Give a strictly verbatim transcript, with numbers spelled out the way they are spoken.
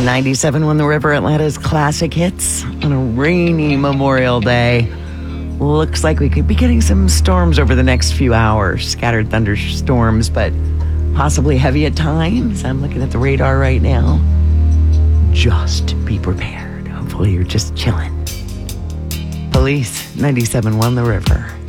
ninety-seven point one The River, Atlanta's classic hits on a rainy Memorial Day. Looks like we could be getting some storms over the next few hours. Scattered thunderstorms, but possibly heavy at times. I'm looking at the radar right now. Just be prepared. Hopefully you're just chilling. Police, ninety-seven point one The River.